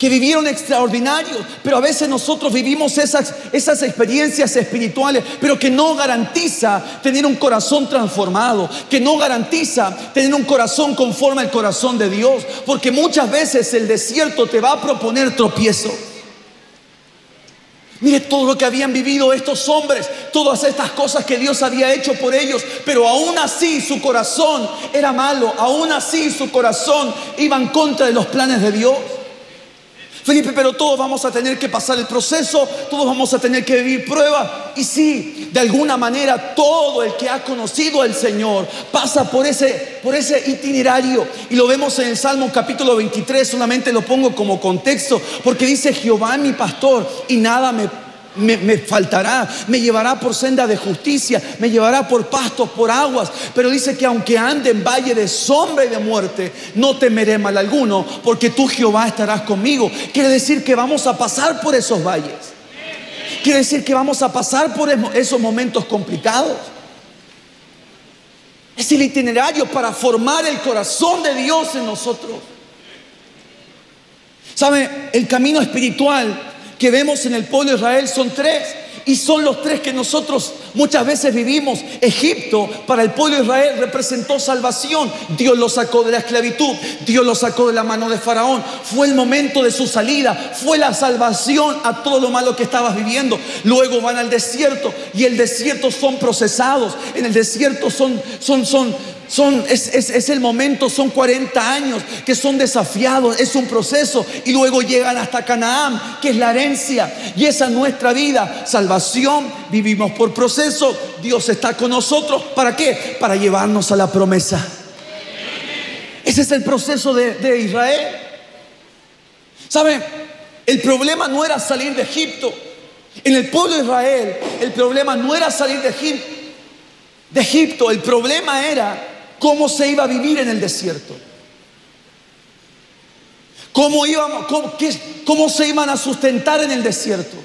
que vivieron extraordinarios, pero a veces nosotros vivimos esas experiencias espirituales, pero que no garantiza tener un corazón transformado, que no garantiza tener un corazón conforme al corazón de Dios, porque muchas veces el desierto te va a proponer tropiezos. Mire todo lo que habían vivido estos hombres, todas estas cosas que Dios había hecho por ellos, pero aún así su corazón era malo, aún así su corazón iba en contra de los planes de Dios. Felipe, pero todos vamos a tener que pasar el proceso, todos vamos a tener que vivir pruebas. Y sí, de alguna manera todo el que ha conocido al Señor pasa por ese itinerario. Y lo vemos en el Salmo capítulo 23, solamente lo pongo como contexto, porque dice: Jehová mi pastor y nada me faltará, me llevará por senda de justicia, me llevará por pastos, por aguas. Pero dice que aunque ande en valle de sombra y de muerte, no temeré mal alguno, porque tú, Jehová, estarás conmigo. Quiere decir que vamos a pasar por esos valles, quiere decir que vamos a pasar por esos momentos complicados. Es el itinerario para formar el corazón de Dios en nosotros. ¿Sabe? El camino espiritual que vemos en el pueblo de Israel son tres, y son los tres que nosotros muchas veces vivimos. Egipto para el pueblo de Israel representó salvación. Dios lo sacó de la esclavitud, Dios lo sacó de la mano de Faraón. Fue el momento de su salida, fue la salvación a todo lo malo que estabas viviendo. Luego van al desierto, y el desierto son procesados. En el desierto es el momento, son 40 años que son desafiados, es un proceso, y luego llegan hasta Canaán, que es la herencia, y esa es nuestra vida, salvación, vivimos por proceso. Dios está con nosotros, ¿para qué? Para llevarnos a la promesa. Ese es el proceso de Israel. ¿Saben? El problema no era salir de Egipto. En el pueblo de Israel, el problema no era salir de Egipto, el problema era cómo se iba a vivir en el desierto. ¿Cómo se iban a sustentar en el desierto?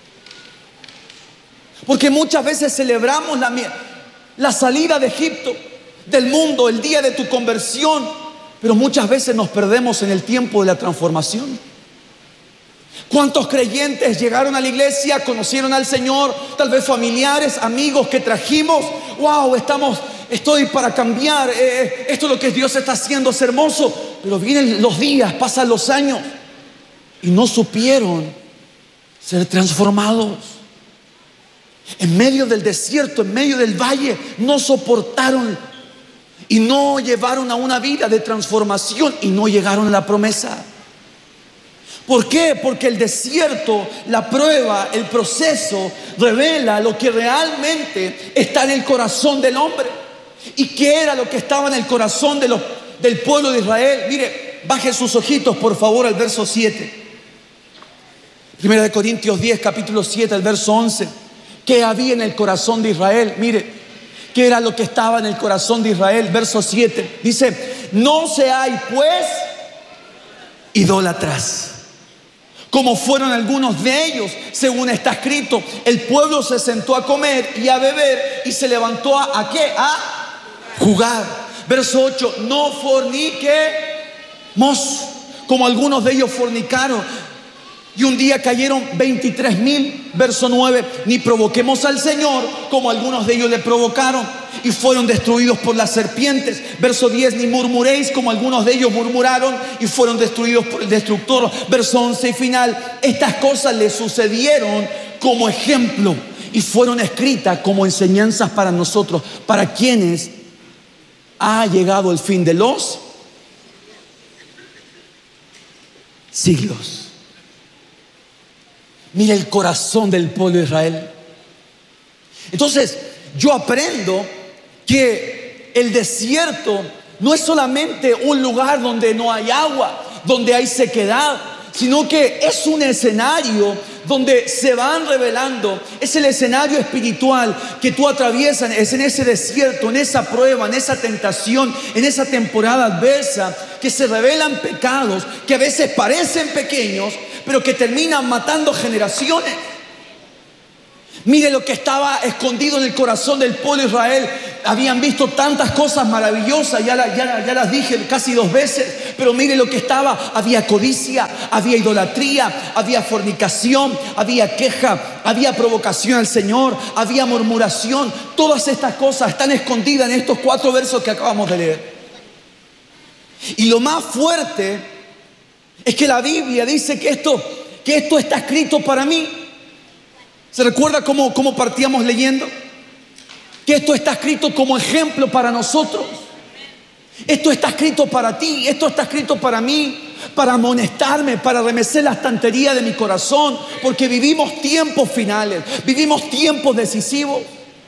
Porque muchas veces celebramos la salida de Egipto, del mundo, el día de tu conversión, pero muchas veces nos perdemos en el tiempo de la transformación. ¿Cuántos creyentes llegaron a la iglesia, conocieron al Señor, tal vez familiares, amigos que trajimos? ¡Wow! Estoy para cambiar, esto es lo que Dios está haciendo, es hermoso. Pero vienen los días, pasan los años, y no supieron ser transformados. En medio del desierto, en medio del valle, no soportaron y no llevaron a una vida de transformación, y no llegaron a la promesa. ¿Por qué? Porque el desierto, la prueba, el proceso revela lo que realmente está en el corazón del hombre. ¿Y qué era lo que estaba en el corazón del pueblo de Israel? Mire, baje sus ojitos por favor al verso 7. Primera de Corintios 10, capítulo 7, al verso 11. ¿Qué había en el corazón de Israel? Mire, ¿qué era lo que estaba en el corazón de Israel? Verso 7. Dice: no seáis pues idólatras, como fueron algunos de ellos, según está escrito: el pueblo se sentó a comer y a beber, y se levantó ¿a qué? A jugar. Verso 8: no forniquemos, como algunos de ellos fornicaron, y un día cayeron 23,000. Verso 9: ni provoquemos al Señor, como algunos de ellos le provocaron, y fueron destruidos por las serpientes. Verso 10: ni murmuréis, como algunos de ellos murmuraron, y fueron destruidos por el destructor. Verso 11 y final: estas cosas le sucedieron como ejemplo, y fueron escritas como enseñanzas para nosotros, para quienes ha llegado el fin de los siglos. Mira el corazón del pueblo de Israel. Entonces yo aprendo que el desierto no es solamente un lugar donde no hay agua, donde hay sequedad, sino que es un escenario donde se van revelando. Es el escenario espiritual que tú atraviesas. Es en ese desierto, en esa prueba, en esa tentación, en esa temporada adversa, que se revelan pecados que a veces parecen pequeños, pero que terminan matando generaciones. Mire lo que estaba escondido en el corazón del pueblo de Israel, habían visto tantas cosas maravillosas, ya las dije casi 2 veces, pero mire lo que estaba: había codicia, había idolatría, había fornicación, había queja, había provocación al Señor, había murmuración. Todas estas cosas están escondidas en estos 4 versos que acabamos de leer. Y lo más fuerte es que la Biblia dice que esto está escrito para mí. ¿Se recuerda cómo partíamos leyendo? Que esto está escrito como ejemplo para nosotros. Esto está escrito para ti, esto está escrito para mí, para amonestarme, para remecer la estantería de mi corazón, porque vivimos tiempos finales, vivimos tiempos decisivos.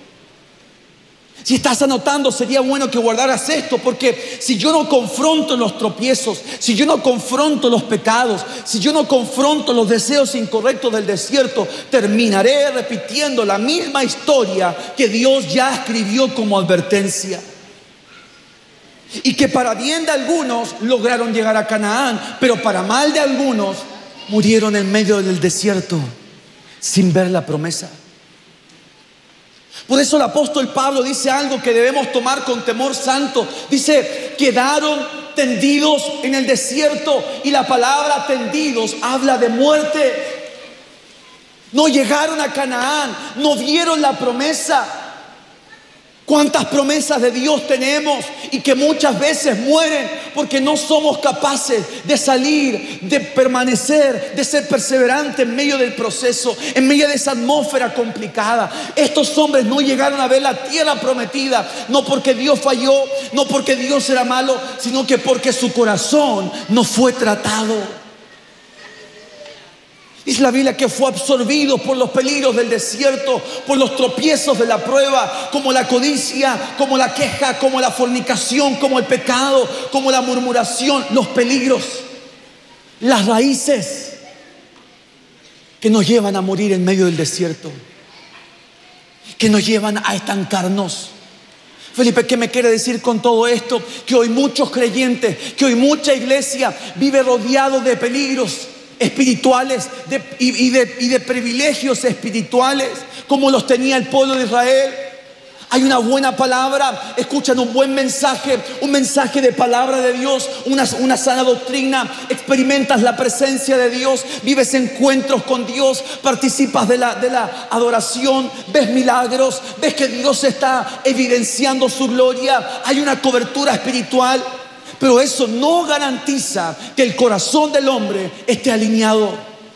Si estás anotando, sería bueno que guardaras esto, porque si yo no confronto los tropiezos, si yo no confronto los pecados, si yo no confronto los deseos incorrectos del desierto, terminaré repitiendo la misma historia que Dios ya escribió como advertencia. Y que para bien de algunos lograron llegar a Canaán, pero para mal de algunos murieron en medio del desierto sin ver la promesa. Por eso el apóstol Pablo dice algo que debemos tomar con temor santo. Dice: quedaron tendidos en el desierto. Y la palabra tendidos habla de muerte. No llegaron a Canaán, no vieron la promesa. ¿Cuántas promesas de Dios tenemos y que muchas veces mueren porque no somos capaces de salir, de permanecer, de ser perseverantes en medio del proceso, en medio de esa atmósfera complicada? Estos hombres no llegaron a ver la tierra prometida, no porque Dios falló, no porque Dios era malo, sino que porque su corazón no fue tratado. Dice la Biblia que fue absorbido por los peligros del desierto, por los tropiezos de la prueba, como la codicia, como la queja, como la fornicación, como el pecado, como la murmuración, los peligros, las raíces que nos llevan a morir en medio del desierto, que nos llevan a estancarnos. Felipe, ¿qué me quiere decir con todo esto? Que hoy muchos creyentes, que hoy mucha iglesia vive rodeado de peligros espirituales y de privilegios espirituales como los tenía el pueblo de Israel. Hay una buena palabra, escuchan un buen mensaje, un mensaje de palabra de Dios, una sana doctrina, experimentas la presencia de Dios, vives encuentros con Dios, participas de la adoración, ves milagros, ves que Dios está evidenciando su gloria, hay una cobertura espiritual. Pero eso no garantiza que el corazón del hombre esté alineado.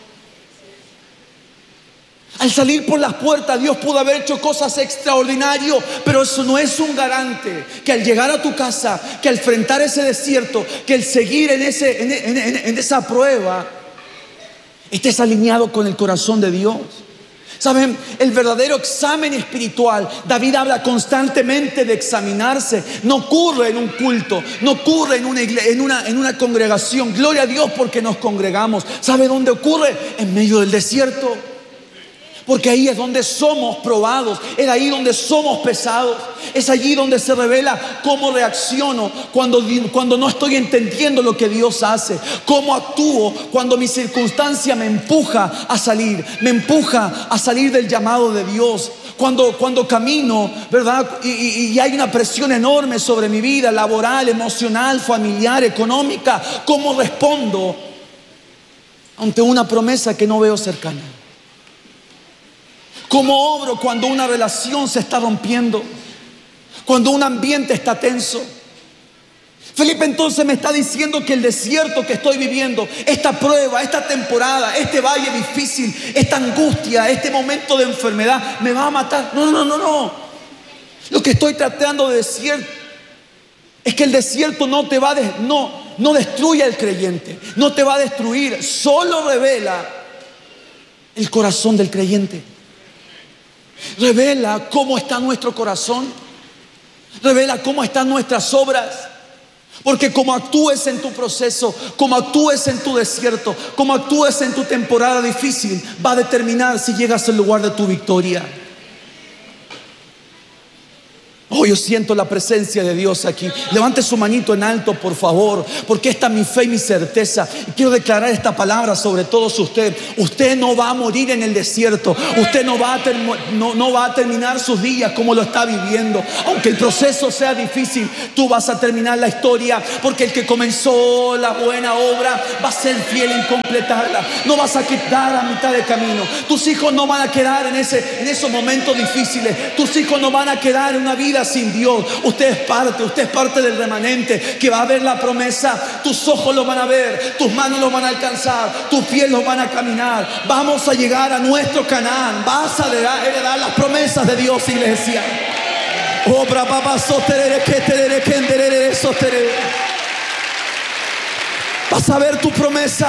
Al salir por las puertas, Dios pudo haber hecho cosas extraordinarias, pero eso no es un garante que al llegar a tu casa, que al enfrentar ese desierto, que al seguir en esa prueba, estés alineado con el corazón de Dios. ¿Saben? El verdadero examen espiritual, David habla constantemente de examinarse. No ocurre en un culto, no ocurre en una congregación. Gloria a Dios porque nos congregamos. ¿Sabe dónde ocurre? En medio del desierto. Porque ahí es donde somos probados, es ahí donde somos pesados, es allí donde se revela cómo reacciono cuando no estoy entendiendo lo que Dios hace, cómo actúo cuando mi circunstancia me empuja a salir del llamado de Dios, cuando camino, ¿verdad? Y hay una presión enorme sobre mi vida laboral, emocional, familiar, económica. ¿Cómo respondo ante una promesa que no veo cercana? ¿Cómo obro cuando una relación se está rompiendo? Cuando un ambiente está tenso. Felipe entonces me está diciendo que el desierto que estoy viviendo, esta prueba, esta temporada, este valle difícil, esta angustia, este momento de enfermedad, me va a matar. No. Lo que estoy tratando de decir es que el desierto no destruye al creyente, no te va a destruir, solo revela el corazón del creyente. Revela cómo está nuestro corazón, revela cómo están nuestras obras. Porque como actúes en tu proceso, como actúes en tu desierto, como actúes en tu temporada difícil, va a determinar si llegas al lugar de tu victoria. Oh, yo siento la presencia de Dios aquí. Levante su manito en alto, por favor, porque esta es mi fe y mi certeza. Y quiero declarar esta palabra sobre todos ustedes. Usted no va a morir en el desierto. Usted no va a terminar sus días como lo está viviendo. Aunque el proceso sea difícil, tú vas a terminar la historia, porque el que comenzó la buena obra va a ser fiel en completarla. No vas a quedar a mitad de camino. Tus hijos no van a quedar en esos momentos difíciles. Tus hijos no van a quedar en una vida sin Dios. Usted es parte del remanente que va a ver la promesa. Tus ojos lo van a ver, tus manos lo van a alcanzar, tus pies lo van a caminar. Vamos a llegar a nuestro Canaán. Vas a heredar las promesas de Dios, iglesia. Obra papá soterere que terere que enderere soterere. Vas a ver tu promesa.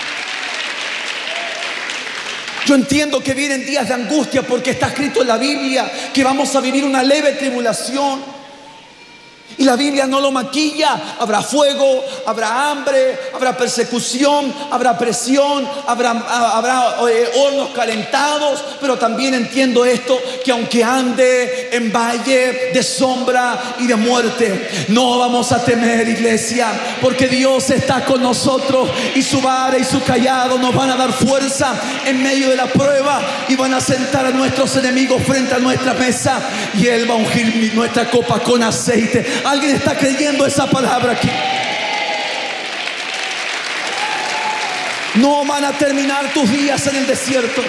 Yo entiendo que vienen días de angustia, porque está escrito en la Biblia que vamos a vivir una leve tribulación. Y la Biblia no lo maquilla. Habrá fuego, habrá hambre, habrá persecución, habrá presión, habrá hornos calentados. Pero también entiendo esto, que aunque ande en valle de sombra y de muerte, no vamos a temer, iglesia, porque Dios está con nosotros, y su vara y su callado nos van a dar fuerza en medio de la prueba, y van a sentar a nuestros enemigos frente a nuestra mesa, y Él va a ungir nuestra copa con aceite. ¿Alguien está creyendo esa palabra aquí? No van a terminar tus días en el desierto.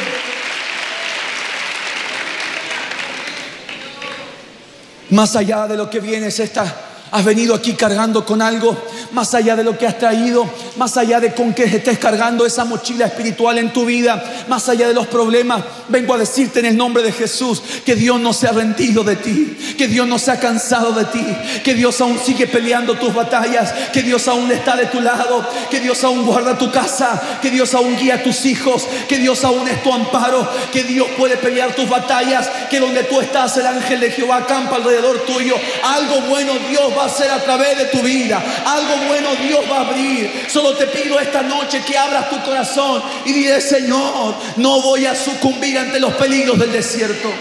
Más allá de lo que vienes, has venido aquí cargando con algo, más allá de lo que has traído, más allá de con que estés cargando esa mochila espiritual en tu vida, más allá de los problemas, vengo a decirte en el nombre de Jesús que Dios no se ha rendido de ti, que Dios no se ha cansado de ti, que Dios aún sigue peleando tus batallas, que Dios aún está de tu lado, que Dios aún guarda tu casa, que Dios aún guía a tus hijos, que Dios aún es tu amparo, que Dios puede pelear tus batallas, que donde tú estás el ángel de Jehová acampa alrededor tuyo. Algo bueno Dios va a hacer a través de tu vida, algo bueno Dios va a abrir. Solo te pido esta noche que abras tu corazón y diles: Señor, no voy a sucumbir ante los peligros del desierto.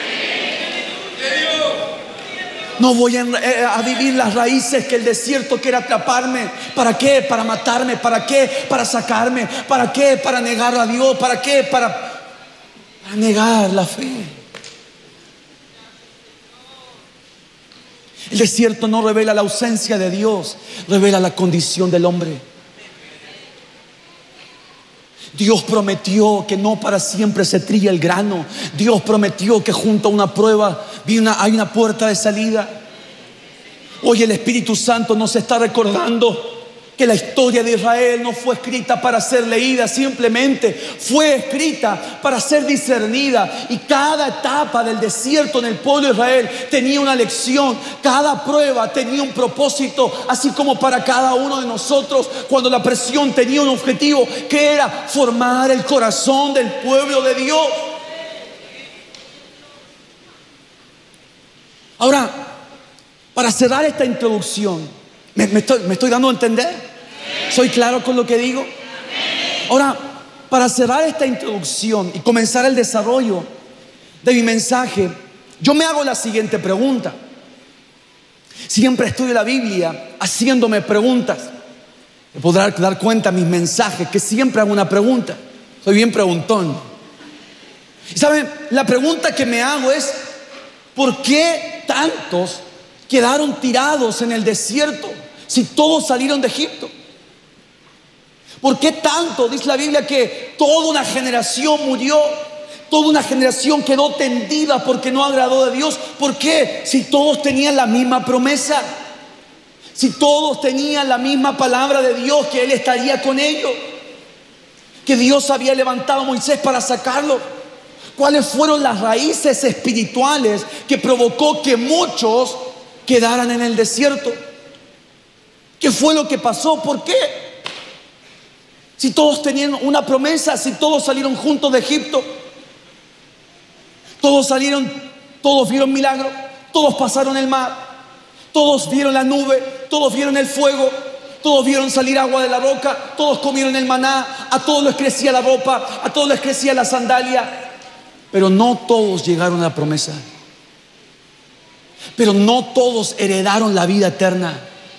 No voy a vivir las raíces que el desierto quiere atraparme. ¿Para qué? Para matarme. ¿Para qué? Para sacarme. ¿Para qué? Para negar a Dios. ¿Para qué? Para negar la fe. El desierto no revela la ausencia de Dios, revela la condición del hombre. Dios prometió que no para siempre se trilla el grano. Dios prometió que junto a una prueba hay una puerta de salida. Hoy el Espíritu Santo nos está recordando que la historia de Israel no fue escrita para ser leída, simplemente fue escrita para ser discernida. Y cada etapa del desierto en el pueblo de Israel tenía una lección, cada prueba tenía un propósito, así como para cada uno de nosotros, cuando la presión tenía un objetivo, que era formar el corazón del pueblo de Dios. Ahora, para cerrar esta introducción, ¿me estoy dando a entender? ¿Soy claro con lo que digo? Ahora, para cerrar esta introducción y comenzar el desarrollo de mi mensaje, yo me hago la siguiente pregunta. Siempre estudio la Biblia haciéndome preguntas. Me podrás dar cuenta en mis mensajes que siempre hago una pregunta. Soy bien preguntón. Y ¿saben? La pregunta que me hago es: ¿por qué tantos quedaron tirados en el desierto si todos salieron de Egipto? ¿Por qué tanto? Dice la Biblia que toda una generación murió, toda una generación quedó tendida porque no agradó a Dios. ¿Por qué? Si todos tenían la misma promesa, si todos tenían la misma palabra de Dios, que Él estaría con ellos, que Dios había levantado a Moisés para sacarlo. ¿Cuáles fueron las raíces espirituales que provocó que muchos quedaran en el desierto? ¿Qué fue lo que pasó? ¿Por qué? Si todos tenían una promesa, si todos salieron juntos de Egipto, todos vieron milagros, todos pasaron el mar, todos vieron la nube, todos vieron el fuego, todos vieron salir agua de la roca, todos comieron el maná, a todos les crecía la ropa, a todos les crecía la sandalia, pero no todos llegaron a la promesa. Pero no todos heredaron la vida eterna.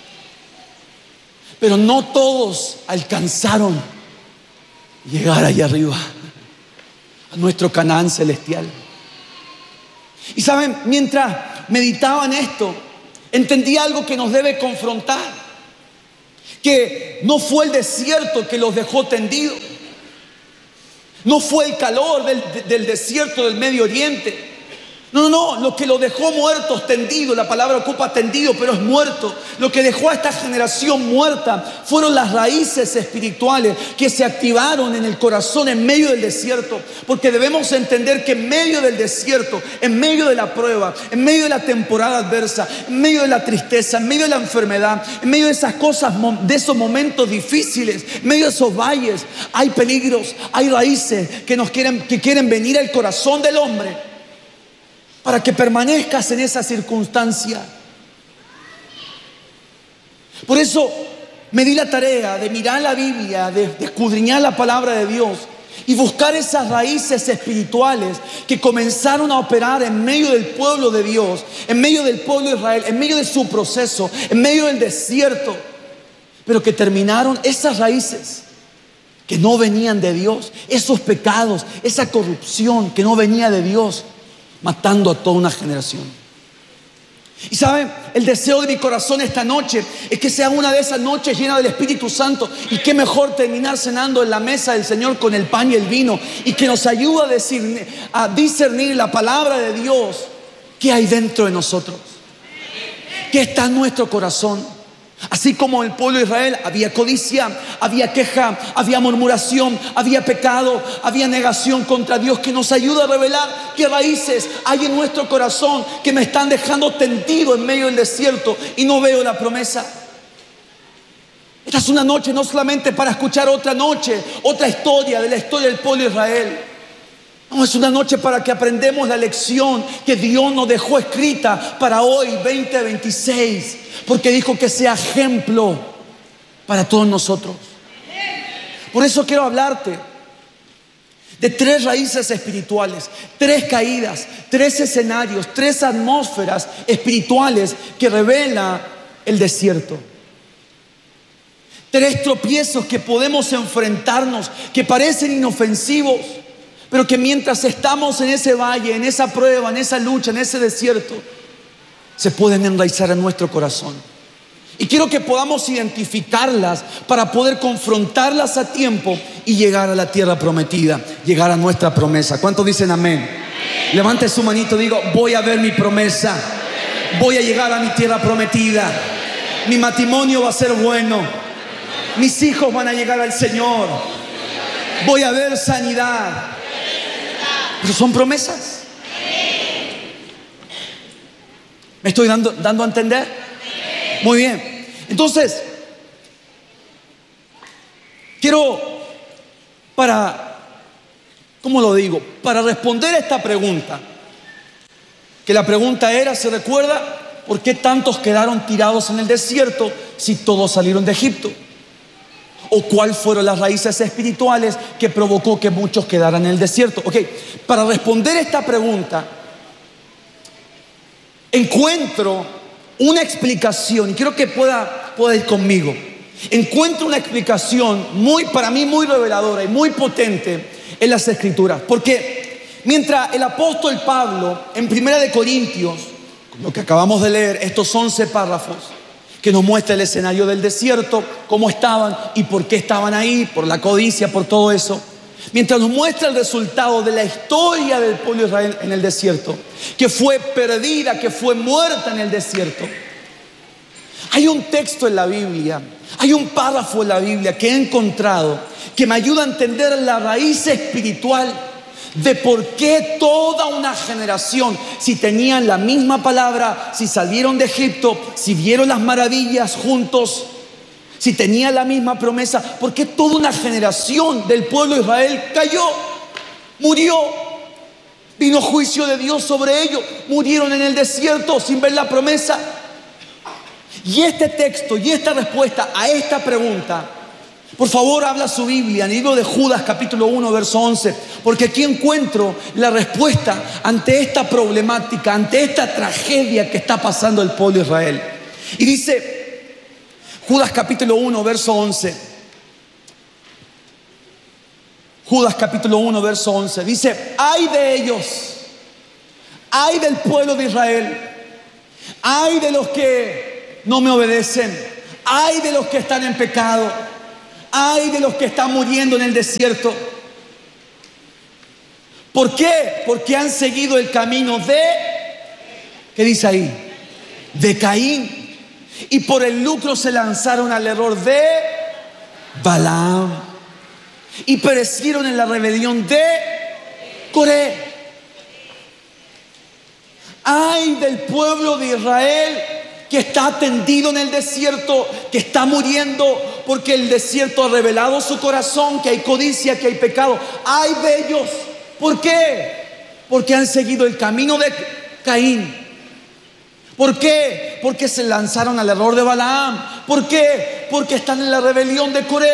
Pero no todos alcanzaron llegar allá arriba, a nuestro Canaán celestial. Y saben, mientras meditaba en esto, entendí algo que nos debe confrontar. Que no fue el desierto que los dejó tendidos. No fue el calor del desierto del Medio Oriente. No, lo que lo dejó muertos, tendido, la palabra ocupa tendido, pero es muerto. Lo que dejó a esta generación muerta fueron las raíces espirituales que se activaron en el corazón en medio del desierto. Porque debemos entender que en medio del desierto, en medio de la prueba, en medio de la temporada adversa, en medio de la tristeza, en medio de la enfermedad, en medio de esas cosas, de esos momentos difíciles, en medio de esos valles, hay peligros, hay raíces que quieren venir al corazón del hombre, para que permanezcas en esa circunstancia. Por eso me di la tarea de mirar la Biblia, de escudriñar la palabra de Dios y buscar esas raíces espirituales que comenzaron a operar en medio del pueblo de Dios, en medio del pueblo de Israel, en medio de su proceso, en medio del desierto, pero que terminaron esas raíces que no venían de Dios, esos pecados, esa corrupción que no venía de Dios, matando a toda una generación. Y saben, el deseo de mi corazón esta noche es que sea una de esas noches llenas del Espíritu Santo. Y qué mejor terminar cenando en la mesa del Señor con el pan y el vino, y que nos ayude a discernir la palabra de Dios. ¿Qué hay dentro de nosotros? ¿Qué está en nuestro corazón? Así como el pueblo de Israel, había codicia, había queja, había murmuración, había pecado, había negación contra Dios. Que nos ayuda a revelar qué raíces hay en nuestro corazón que me están dejando tendido en medio del desierto y no veo la promesa. Esta es una noche no solamente para escuchar otra noche, otra historia de la historia del pueblo de Israel. No, es una noche para que aprendamos la lección que Dios nos dejó escrita para hoy, 2026. Porque dijo que sea ejemplo para todos nosotros. Por eso quiero hablarte de 3 raíces espirituales, 3 caídas, 3 escenarios, 3 atmósferas espirituales que revela el desierto. 3 tropiezos que podemos enfrentarnos, que parecen inofensivos, pero que mientras estamos en ese valle, en esa prueba, en esa lucha, en ese desierto, se pueden enraizar en nuestro corazón. Y quiero que podamos identificarlas para poder confrontarlas a tiempo y llegar a la tierra prometida, llegar a nuestra promesa. ¿Cuántos dicen amén? Amén. Levante su manito, digo, voy a ver mi promesa, voy a llegar a mi tierra prometida, mi matrimonio va a ser bueno, mis hijos van a llegar al Señor, voy a ver sanidad. Pero son promesas. ¿Me estoy dando a entender? Muy bien. Entonces, quiero ¿cómo lo digo? Para responder a esta pregunta, que la pregunta era, ¿se recuerda? ¿Por qué tantos quedaron tirados en el desierto si todos salieron de Egipto? ¿O cuáles fueron las raíces espirituales que provocó que muchos quedaran en el desierto? Ok, para responder esta pregunta, encuentro una explicación, y quiero que pueda ir conmigo. Encuentro una explicación para mí muy reveladora y muy potente en las Escrituras. Porque mientras el apóstol Pablo en 1 de Corintios, lo que acabamos de leer, estos 11 párrafos que nos muestra el escenario del desierto, cómo estaban y por qué estaban ahí, por la codicia, por todo eso. Mientras nos muestra el resultado de la historia del pueblo de Israel en el desierto, que fue perdida, que fue muerta en el desierto. Hay un texto en la Biblia, hay un párrafo en la Biblia que he encontrado que me ayuda a entender la raíz espiritual de por qué toda una generación, si tenían la misma palabra, si salieron de Egipto, si vieron las maravillas juntos, si tenían la misma promesa, por qué toda una generación del pueblo de Israel cayó, murió, vino juicio de Dios sobre ellos, murieron en el desierto sin ver la promesa. Y este texto y esta respuesta a esta pregunta Por favor, habla su Biblia, en el libro de Judas, capítulo 1, verso 11, porque aquí encuentro la respuesta ante esta problemática, ante esta tragedia que está pasando el pueblo de Israel. Y dice, Judas capítulo 1, verso 11, Judas capítulo 1, verso 11, dice, ay de ellos, ay del pueblo de Israel, ay de los que no me obedecen, ay de los que están en pecado, ay de los que están muriendo en el desierto. ¿Por qué? Porque han seguido el camino de, ¿qué dice ahí? De Caín. Y por el lucro se lanzaron al error de Balaam. Y perecieron en la rebelión de Coré. Ay del pueblo de Israel que está tendido en el desierto, que está muriendo porque el desierto ha revelado su corazón, que hay codicia, que hay pecado. ¡Ay de ellos! ¿Por qué? Porque han seguido el camino de Caín. ¿Por qué? Porque se lanzaron al error de Balaam. ¿Por qué? Porque están en la rebelión de Coré.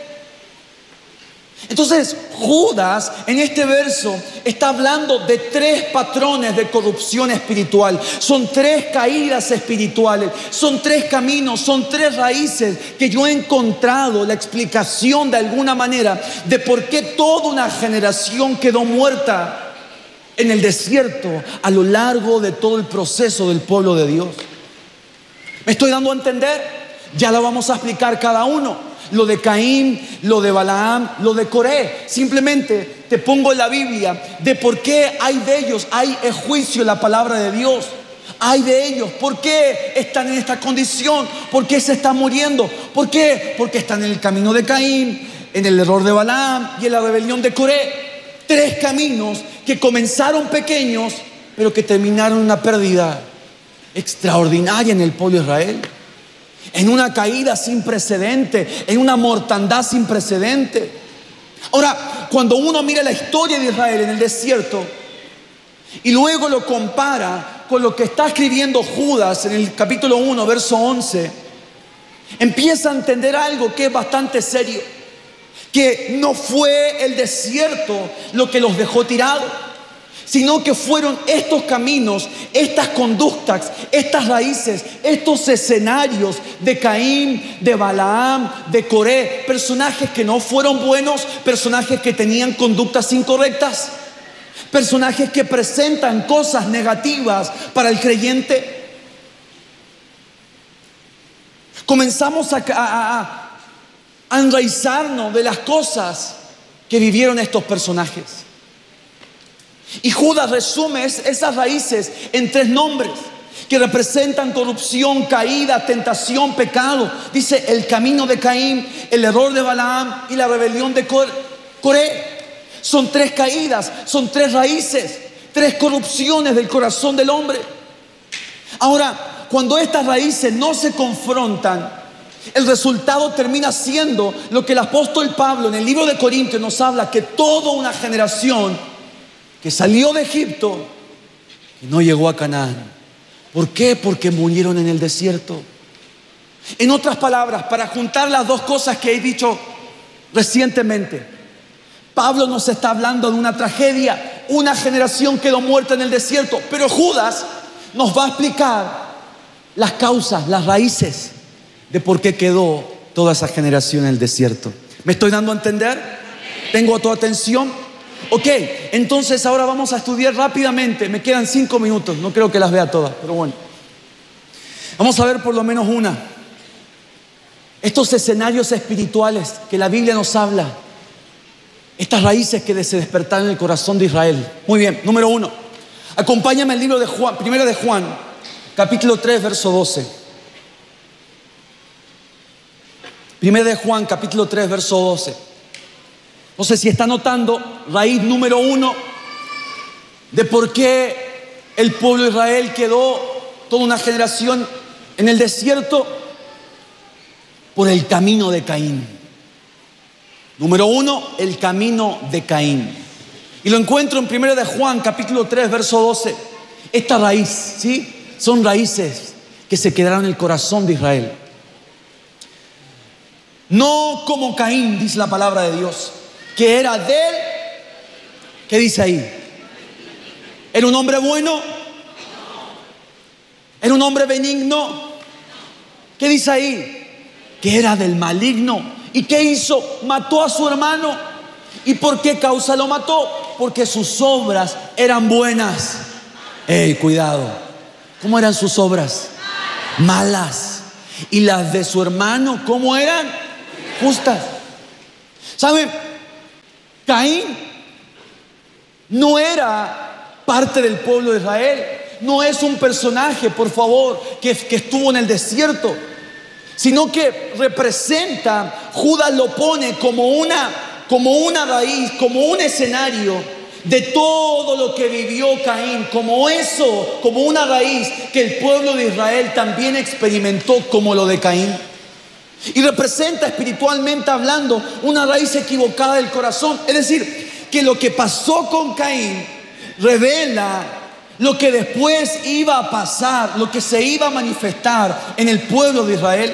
Entonces, Judas en este verso está hablando de tres patrones de corrupción espiritual. Son tres caídas espirituales, son tres caminos, son tres raíces que yo he encontrado la explicación de alguna manera de por qué toda una generación quedó muerta en el desierto a lo largo de todo el proceso del pueblo de Dios. ¿Me estoy dando a entender? Ya lo vamos a explicar cada uno. Lo de Caín, lo de Balaam, lo de Coré. Simplemente te pongo en la Biblia de por qué hay de ellos. Hay juicio en la palabra de Dios. Hay de ellos. ¿Por qué están en esta condición? ¿Por qué se están muriendo? ¿Por qué? Porque están en el camino de Caín, en el error de Balaam y en la rebelión de Coré. Tres caminos que comenzaron pequeños, pero que terminaron en una pérdida extraordinaria en el pueblo de Israel. En una caída sin precedente, en una mortandad sin precedente. Ahora, cuando uno mira la historia de Israel en el desierto y luego lo compara con lo que está escribiendo Judas en el capítulo 1, verso 11, empieza a entender algo que es bastante serio. Que no fue el desierto lo que los dejó tirados, sino que fueron estos caminos, estas conductas, estas raíces, estos escenarios de Caín, de Balaam, de Coré, personajes que no fueron buenos, personajes que tenían conductas incorrectas, personajes que presentan cosas negativas para el creyente. Comenzamos a enraizarnos de las cosas que vivieron estos personajes. Y Judas resume esas raíces en tres nombres que representan corrupción, caída, tentación, pecado. Dice el camino de Caín, el error de Balaam y la rebelión de Coré. Son tres caídas, son tres raíces, tres corrupciones del corazón del hombre. Ahora, cuando estas raíces no se confrontan, el resultado termina siendo lo que el apóstol Pablo en el libro de Corintios nos habla, que toda una generación que salió de Egipto y no llegó a Canaán. ¿Por qué? Porque murieron en el desierto. En otras palabras, para juntar las dos cosas que he dicho recientemente, Pablo nos está hablando de una tragedia. Una generación quedó muerta en el desierto, pero Judas nos va a explicar las causas, las raíces de por qué quedó toda esa generación en el desierto. ¿Me estoy dando a entender? ¿Tengo tu atención? Ok, entonces ahora vamos a estudiar rápidamente. Me quedan 5 minutos, no creo que las vea todas, pero bueno. Vamos a ver por lo menos una. Estos escenarios espirituales que la Biblia nos habla. Estas raíces que se despertaron en el corazón de Israel. Muy bien, número 1. Acompáñame al libro de Juan, primera de Juan, capítulo 3, verso 12. Primera de Juan, capítulo 3, verso 12. No sé si está notando, raíz número 1 de por qué el pueblo de Israel quedó toda una generación en el desierto, por el camino de Caín. Número 1, el camino de Caín. Y lo encuentro en 1 de Juan, capítulo 3, verso 12. Esta raíz, ¿sí? Son raíces que se quedaron en el corazón de Israel. No como Caín, dice la palabra de Dios, que era de él. ¿Qué dice ahí? ¿Era un hombre bueno? ¿Era un hombre benigno? ¿Qué dice ahí? Que era del maligno. ¿Y qué hizo? Mató a su hermano. ¿Y por qué causa lo mató? Porque sus obras eran buenas. Cuidado. ¿Cómo eran sus obras? Malas. ¿Y las de su hermano cómo eran? Justas. ¿Saben? Caín no era parte del pueblo de Israel. No es un personaje, por favor, que estuvo en el desierto, sino que representa, Judas lo pone como una raíz, como un escenario de todo lo que vivió Caín, como una raíz que el pueblo de Israel también experimentó como lo de Caín. Y representa, espiritualmente hablando, una raíz equivocada del corazón. Es decir, que lo que pasó con Caín revela lo que después iba a pasar, lo que se iba a manifestar en el pueblo de Israel.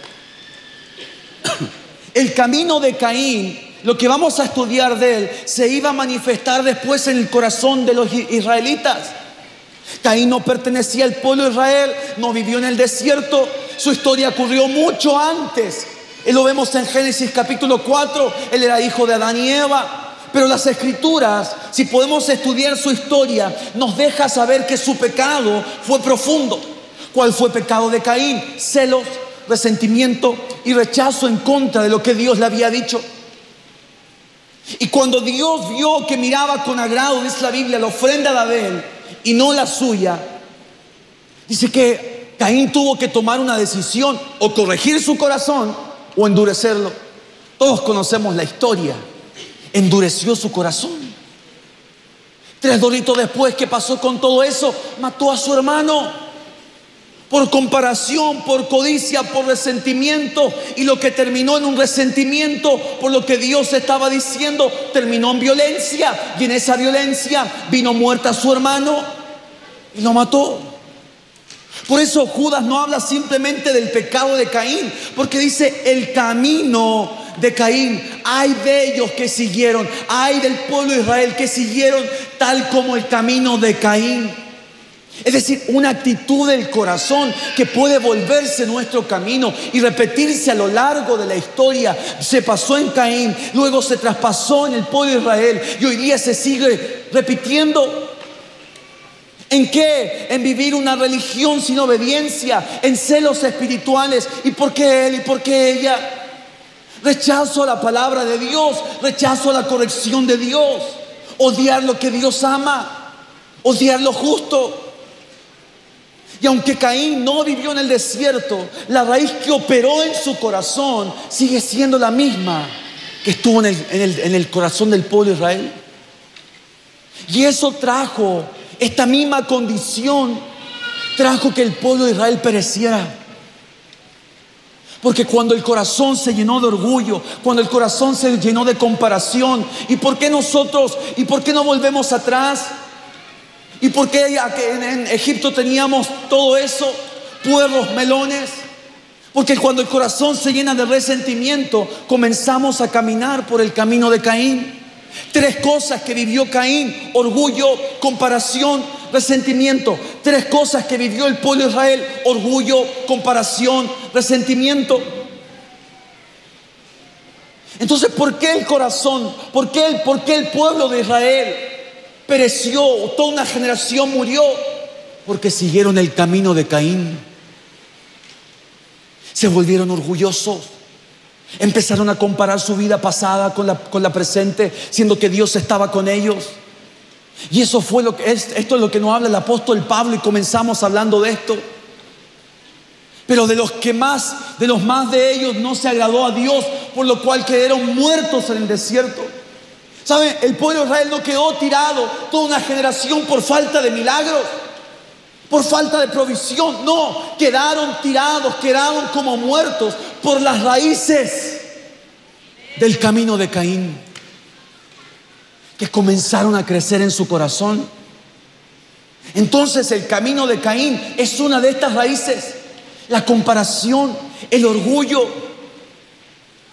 El camino de Caín, lo que vamos a estudiar de él, se iba a manifestar después en el corazón de los israelitas. Caín no pertenecía al pueblo de Israel, no vivió en el desierto. Su historia ocurrió mucho antes. Lo vemos en Génesis capítulo 4. Él era hijo de Adán y Eva. Pero las escrituras, si podemos estudiar su historia, nos deja saber que su pecado fue profundo. ¿Cuál fue el pecado de Caín? Celos, resentimiento y rechazo en contra de lo que Dios le había dicho. Y cuando Dios vio que miraba con agrado, dice la Biblia, la ofrenda de Abel y no la suya, dice que Caín tuvo que tomar una decisión: o corregir su corazón o endurecerlo. Todos conocemos la historia. Endureció su corazón. 3 doritos después, ¿qué pasó con todo eso? Mató a su hermano. Por comparación, por codicia, por resentimiento. Y lo que terminó en un resentimiento por lo que Dios estaba diciendo, terminó en violencia. Y en esa violencia vino muerta su hermano y lo mató. Por eso Judas no habla simplemente del pecado de Caín, porque dice el camino de Caín. Ay de ellos que siguieron, ay del pueblo de Israel que siguieron tal como el camino de Caín. Es decir, una actitud del corazón que puede volverse nuestro camino y repetirse a lo largo de la historia. Se pasó en Caín, luego se traspasó en el pueblo de Israel y hoy día se sigue repitiendo. ¿En qué? En vivir una religión sin obediencia, en celos espirituales. ¿Y por qué él y por qué ella? Rechazo a la palabra de Dios, rechazo a la corrección de Dios, odiar lo que Dios ama, odiar lo justo. Y aunque Caín no vivió en el desierto, la raíz que operó en su corazón sigue siendo la misma que estuvo en el corazón del pueblo de Israel. Y eso trajo, esta misma condición trajo que el pueblo de Israel pereciera. Porque cuando el corazón se llenó de orgullo, cuando el corazón se llenó de comparación, ¿y por qué nosotros? ¿Y por qué no volvemos atrás? ¿Y por qué en Egipto teníamos todo eso? Puerros, melones. Porque cuando el corazón se llena de resentimiento, comenzamos a caminar por el camino de Caín. 3 cosas que vivió Caín: orgullo, comparación, resentimiento. 3 cosas que vivió el pueblo de Israel: orgullo, comparación, resentimiento. Entonces, ¿por qué el corazón? ¿Por qué el pueblo de Israel pereció? Toda una generación murió porque siguieron el camino de Caín. Se volvieron orgullosos. Empezaron a comparar su vida pasada con la presente, siendo que Dios estaba con ellos. Y eso fue esto es lo que nos habla el apóstol Pablo, y comenzamos hablando de esto. Pero de los más de ellos no se agradó a Dios, por lo cual quedaron muertos en el desierto. ¿Saben? El pueblo de Israel no quedó tirado toda una generación por falta de milagros, por falta de provisión. No, quedaron tirados, quedaron como muertos por las raíces del camino de Caín, que comenzaron a crecer en su corazón. Entonces el camino de Caín es una de estas raíces: la comparación, el orgullo.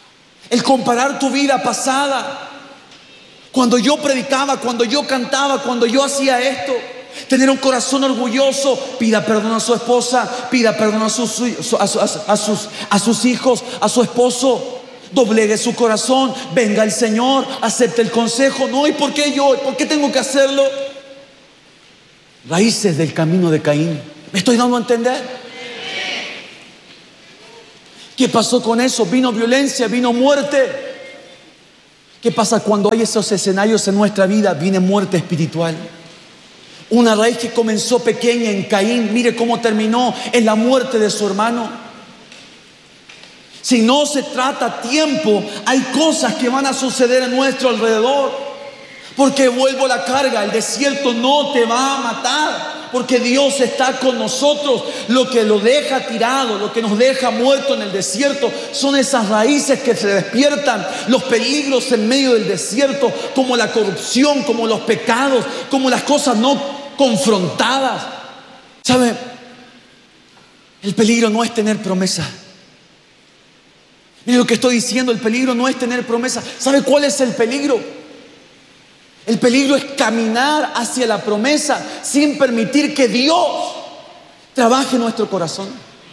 El comparar tu vida pasada, cuando yo predicaba, cuando yo cantaba, cuando yo hacía esto. Tener un corazón orgulloso. Pida perdón a su esposa, pida perdón a sus hijos, a su esposo. Doblegue su corazón, venga el Señor, acepte el consejo. No, ¿y por qué yo? ¿Por qué tengo que hacerlo? Raíces del camino de Caín. ¿Me estoy dando a entender? ¿Qué pasó con eso? Vino violencia, vino muerte. ¿Qué pasa cuando hay esos escenarios en nuestra vida? Viene muerte espiritual. Una raíz que comenzó pequeña en Caín, mire cómo terminó en la muerte de su hermano. Si no se trata a tiempo, hay cosas que van a suceder a nuestro alrededor. Porque vuelvo a la carga, el desierto no te va a matar, porque Dios está con nosotros. Lo que lo deja tirado, lo que nos deja muerto en el desierto, son esas raíces que se despiertan, los peligros en medio del desierto, como la corrupción, como los pecados, como las cosas no confrontadas. ¿Sabe? El peligro no es tener promesa. Mire lo que estoy diciendo, el peligro no es tener promesa. ¿Sabe cuál es el peligro? El peligro es caminar hacia la promesa sin permitir que Dios trabaje en nuestro corazón.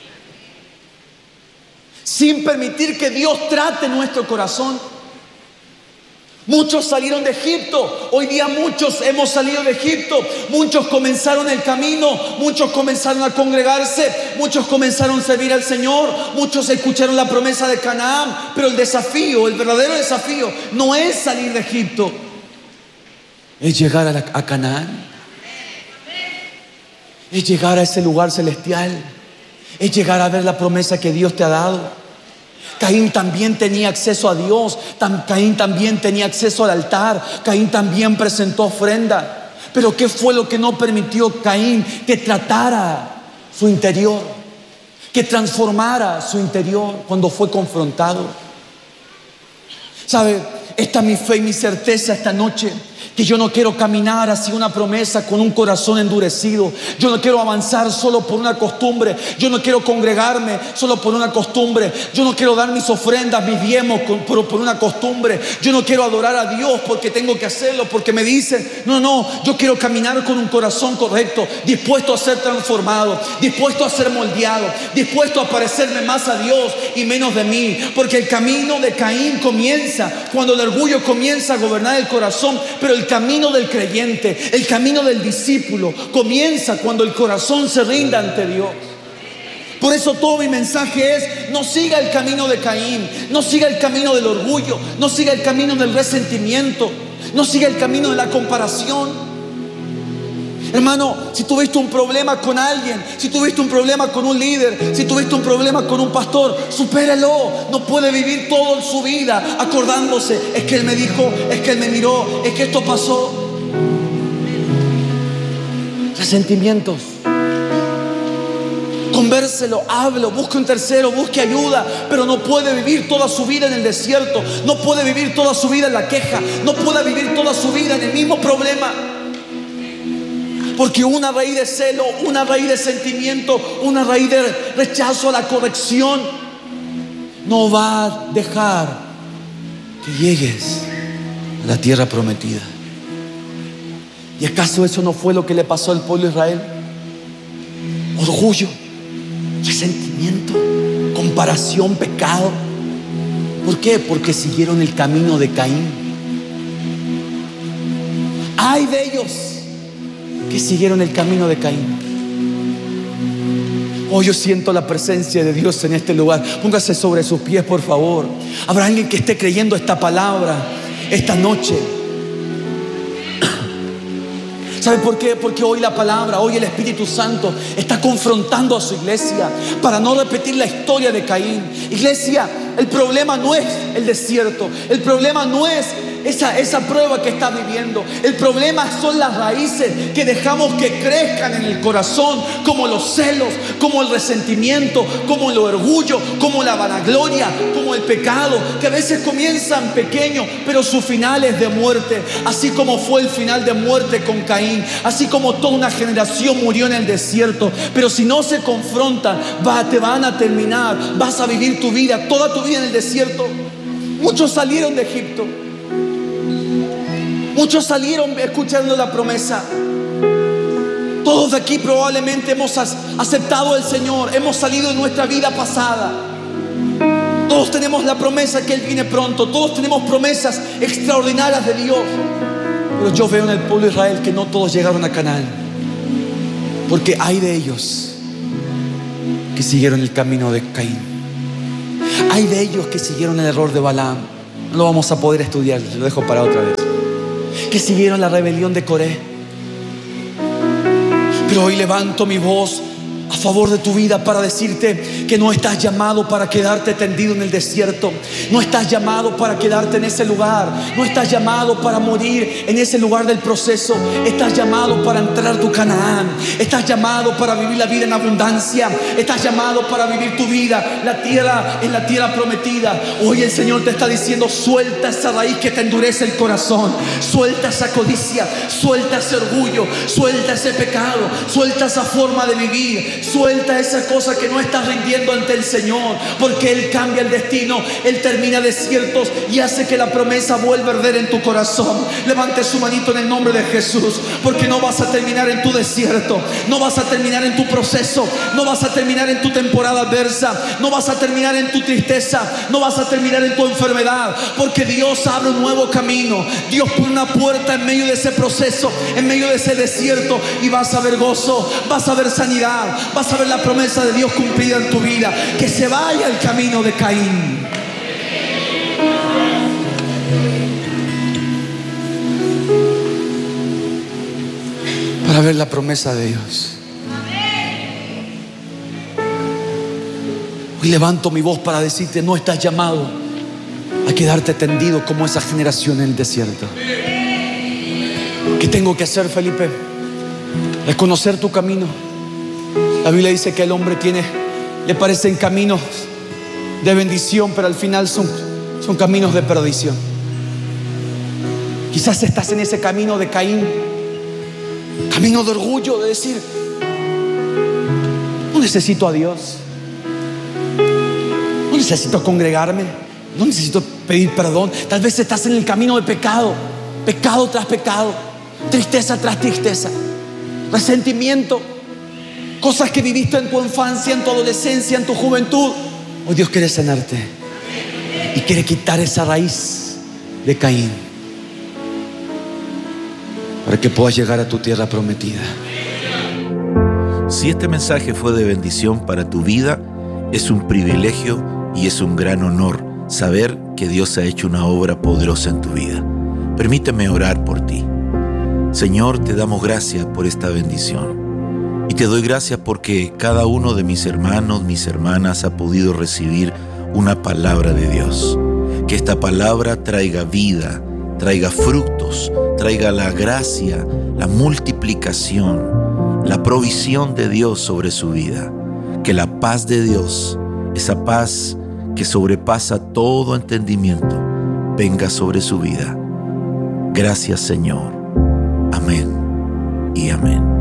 Sin permitir que Dios trate nuestro corazón. Muchos salieron de Egipto. Hoy día muchos hemos salido de Egipto. Muchos comenzaron el camino. Muchos comenzaron a congregarse. Muchos comenzaron a servir al Señor. Muchos escucharon la promesa de Canaán. Pero el desafío, el verdadero desafío, no es salir de Egipto. Es llegar a Canaán. Es llegar a ese lugar celestial. Es llegar a ver la promesa que Dios te ha dado. Caín también tenía acceso a Dios. Caín también tenía acceso al altar. Caín también presentó ofrenda. Pero ¿qué fue lo que no permitió Caín? Que tratara su interior, que transformara su interior cuando fue confrontado. ¿Sabe? Esta es mi fe y mi certeza esta noche. Que yo no quiero caminar hacia una promesa con un corazón endurecido. Yo no quiero avanzar solo por una costumbre. Yo no quiero congregarme solo por una costumbre. Yo no quiero dar mis ofrendas, mis diezmos por una costumbre. Yo no quiero adorar a Dios porque tengo que hacerlo, porque me dicen. No, yo quiero caminar con un corazón correcto, dispuesto a ser transformado, dispuesto a ser moldeado, dispuesto a parecerme más a Dios y menos de mí. Porque el camino de Caín comienza cuando el orgullo comienza a gobernar el corazón. Pero el camino del creyente, el camino del discípulo, comienza cuando el corazón se rinda ante Dios. Por eso todo mi mensaje es: no siga el camino de Caín, no siga el camino del orgullo, no siga el camino del resentimiento, no siga el camino de la comparación. Hermano, si tuviste un problema con alguien, si tuviste un problema con un líder, si tuviste un problema con un pastor, supéralo. No puede vivir toda su vida acordándose: es que él me dijo, es que él me miró, es que esto pasó. Resentimientos. Convérselo, háblelo, busque un tercero, busque ayuda. Pero no puede vivir toda su vida en el desierto. No puede vivir toda su vida en la queja. No puede vivir toda su vida en el mismo problema. Porque una raíz de celo, una raíz de sentimiento, una raíz de rechazo a la corrección no va a dejar que llegues a la tierra prometida. ¿Y acaso eso no fue lo que le pasó al pueblo de Israel? Orgullo, resentimiento, comparación, pecado. ¿Por qué? Porque siguieron el camino de Caín. ¡Ay de ellos que siguieron el camino de Caín! Oh, yo siento la presencia de Dios en este lugar. Póngase sobre sus pies, por favor. Habrá alguien que esté creyendo esta palabra esta noche. ¿Sabe por qué? Porque hoy la palabra, hoy el Espíritu Santo está confrontando a su iglesia para no repetir la historia de Caín. Iglesia, el problema no es el desierto. El problema no es esa prueba que está viviendo. El problema son las raíces que dejamos que crezcan en el corazón, como los celos, como el resentimiento, como el orgullo, como la vanagloria, como el pecado, que a veces comienzan pequeños, pero su final es de muerte. Así como fue el final de muerte con Caín, así como toda una generación murió en el desierto. Pero si no se confrontan, te van a terminar. Vas a vivir tu vida, toda tu vida en el desierto. Muchos salieron de Egipto. Muchos salieron escuchando la promesa. Todos de aquí probablemente hemos aceptado al Señor. Hemos salido de nuestra vida pasada. Todos tenemos la promesa que Él viene pronto. Todos tenemos promesas extraordinarias de Dios. Pero yo veo en el pueblo de Israel que no todos llegaron a Canaán. Porque hay de ellos que siguieron el camino de Caín. Hay de ellos que siguieron el error de Balaam. No lo vamos a poder estudiar, lo dejo para otra vez. Que siguieron la rebelión de Coré. Pero hoy levanto mi voz a favor de tu vida para decirte que no estás llamado para quedarte tendido en el desierto. No estás llamado para quedarte en ese lugar. No estás llamado para morir en ese lugar del proceso. Estás llamado para entrar a tu Canaán. Estás llamado para vivir la vida en abundancia. Estás llamado para vivir tu vida en la tierra prometida. Hoy el Señor te está diciendo: suelta esa raíz que te endurece el corazón. Suelta esa codicia. Suelta ese orgullo. Suelta ese pecado. Suelta esa forma de vivir. Suelta esa cosa que no estás rindiendo ante el Señor, porque Él cambia el destino. Él termina desiertos y hace que la promesa vuelva a arder en tu corazón. Levante su manito en el nombre de Jesús, porque no vas a terminar en tu desierto, no vas a terminar en tu proceso, no vas a terminar en tu temporada adversa, no vas a terminar en tu tristeza, no vas a terminar en tu enfermedad, porque Dios abre un nuevo camino. Dios pone una puerta en medio de ese proceso, en medio de ese desierto, y vas a ver gozo, vas a ver sanidad, vas a ver la promesa de Dios cumplida en tu vida. Que se vaya el camino de Caín. Para ver la promesa de Dios. Hoy levanto mi voz para decirte: no estás llamado a quedarte tendido como esa generación en el desierto. ¿Qué tengo que hacer, Felipe? Reconocer tu camino. La Biblia dice que el hombre le parecen caminos de bendición, pero al final son caminos de perdición. Quizás estás en ese camino de Caín, camino de orgullo, de decir: no necesito a Dios, no necesito congregarme, no necesito pedir perdón. Tal vez estás en el camino de pecado, pecado tras pecado, tristeza tras tristeza, resentimiento, cosas que viviste en tu infancia, en tu adolescencia, en tu juventud. Hoy Dios quiere sanarte y quiere quitar esa raíz de Caín para que puedas llegar a tu tierra prometida. Si este mensaje fue de bendición para tu vida, es un privilegio y es un gran honor saber que Dios ha hecho una obra poderosa en tu vida. Permíteme orar por ti. Señor, te damos gracias por esta bendición. Y te doy gracias porque cada uno de mis hermanos, mis hermanas ha podido recibir una palabra de Dios. Que esta palabra traiga vida, traiga frutos, traiga la gracia, la multiplicación, la provisión de Dios sobre su vida. Que la paz de Dios, esa paz que sobrepasa todo entendimiento, venga sobre su vida. Gracias, Señor. Amén y amén.